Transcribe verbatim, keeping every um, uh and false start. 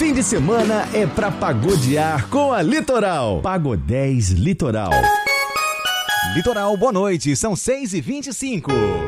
fim de semana é pra pagodear com a Litoral. Pagodez Litoral. Litoral, boa noite, são seis e vinte e cinco.